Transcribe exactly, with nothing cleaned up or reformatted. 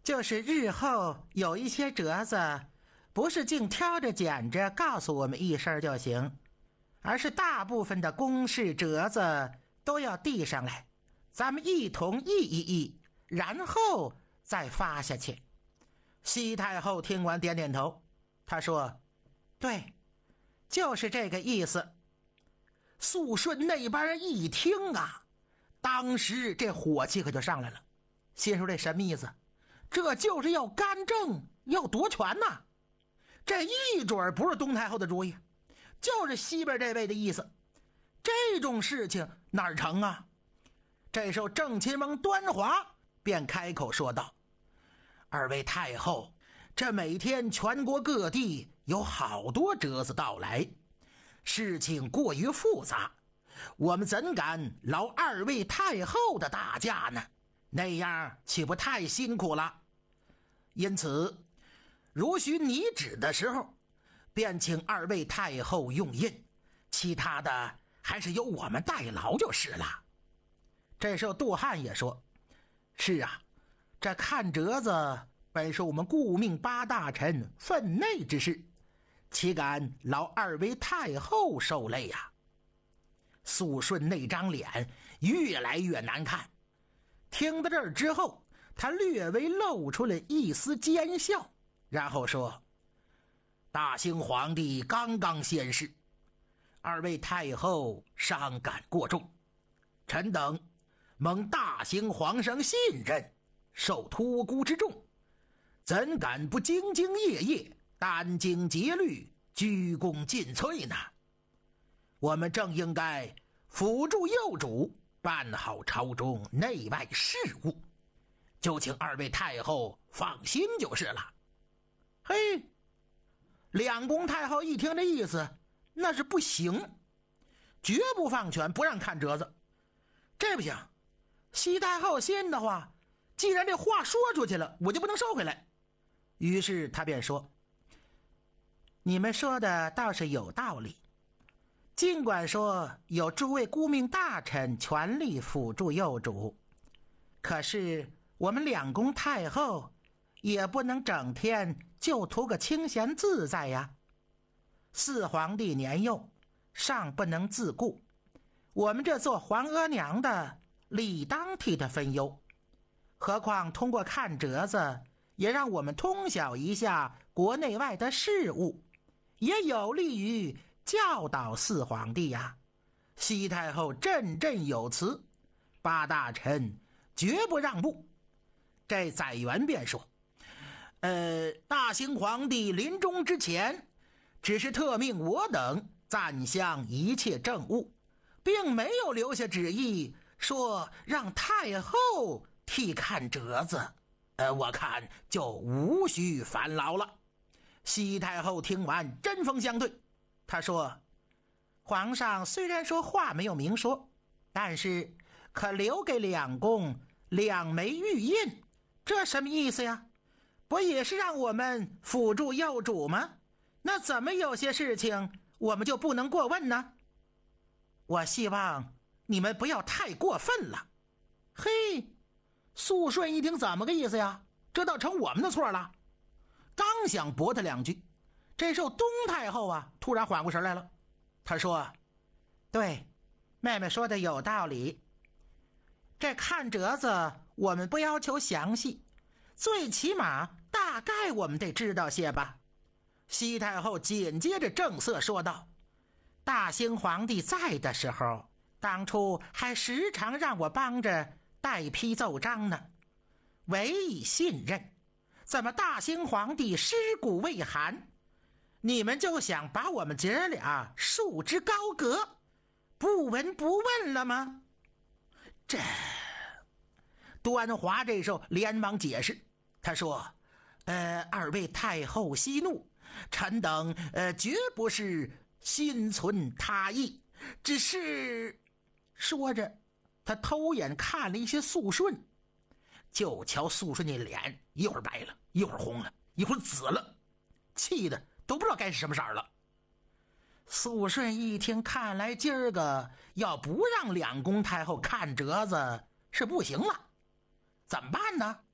就是日后有一些折子，不是净挑着拣着告诉我们一声就行，而是大部分的公事折子都要递上来，咱们一同议一议，然后再发下去。西太后听完点点头，她说：对，就是这个意思。肃顺那帮人一听啊，当时这火气可就上来了，心说这什么意思？这就是要干政，要夺权呐！这一准不是东太后的主意，就是西边这位的意思。这种事情哪儿成啊？这时候正亲王端华便开口说道：二位太后，这每天全国各地有好多折子到来，事情过于复杂，我们怎敢劳二位太后的大驾呢？那样岂不太辛苦了？因此如需拟旨的时候，便请二位太后用印，其他的还是由我们代劳就是了。这时候杜汉也说：是啊，这看折子本是我们顾命八大臣分内之事，岂敢劳二位太后受累呀、啊？肃顺那张脸越来越难看，听到这儿之后，他略微露出了一丝奸笑，然后说：大兴皇帝刚刚仙逝，二位太后伤感过重，臣等蒙大兴皇上信任，受托孤之重，怎敢不兢兢业业，殚精竭虑，鞠躬尽瘁呢？我们正应该辅助幼主，办好朝中内外事务，就请二位太后放心就是了。嘿，两宫太后一听这意思，那是不行，绝不放权，不让看折子。这不行，西太后信的话，既然这话说出去了，我就不能收回来。于是他便说：你们说的倒是有道理，尽管说有诸位顾命大臣全力辅助幼主，可是我们两宫太后也不能整天就图个清闲自在呀。四皇帝年幼，尚不能自顾，我们这做皇额娘的理当替他分忧，何况通过看折子也让我们通晓一下国内外的事物，也有利于教导四皇帝呀。西太后振振有词，八大臣绝不让步。这载元便说：呃，大兴皇帝临终之前，只是特命我等暂相一切政务，并没有留下旨意说让太后替看折子，呃，我看就无需烦劳了。西太后听完针锋相对，她说：皇上虽然说话没有明说，但是可留给两宫两枚玉印，这什么意思呀？不也是让我们辅助幼主吗？那怎么有些事情我们就不能过问呢？我希望你们不要太过分了。嘿，肃顺一听怎么个意思呀？这倒成我们的错了。刚想驳他两句，这时候东太后啊突然缓过神来了，她说：对，妹妹说的有道理，这看折子我们不要求详细，最起码大概我们得知道些吧。西太后紧接着正色说道：大兴皇帝在的时候，当初还时常让我帮着代批奏章呢，委以信任。怎么大兴皇帝尸骨未寒，你们就想把我们姐俩束之高阁，不闻不问了吗？这端华这时候连忙解释，他说：呃，二位太后息怒，臣等呃绝不是心存他意，只是……说着他偷眼看了一些肃顺，就瞧肃顺那脸一会儿白了，一会儿红了，一会儿紫了，气的都不知道该是什么色了。肃顺一听，看来今儿个要不让两宫太后看折子是不行了，怎么办呢？